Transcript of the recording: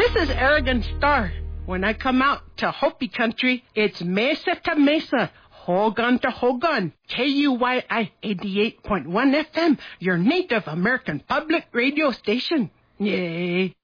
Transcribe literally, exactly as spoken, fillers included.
This is Arrogant Star. When I come out to Hopi country, it's mesa to mesa, Hogan to Hogan, K U Y I eighty-eight point one F M, your Native American public radio station. Yay.